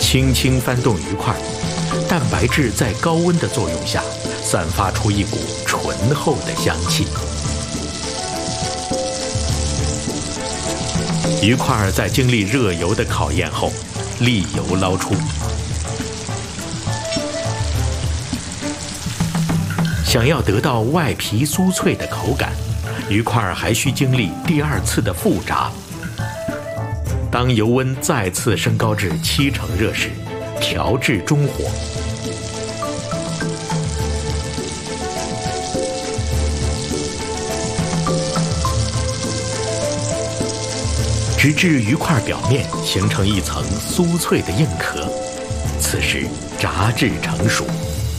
轻轻翻动鱼块，蛋白质在高温的作用下，散发出一股醇厚的香气。鱼块在经历热油的考验后，沥油捞出。想要得到外皮酥脆的口感，鱼块还需经历第二次的复炸。当油温再次升高至70%热时，调至中火。直至鱼块表面形成一层酥脆的硬壳，此时炸至成熟。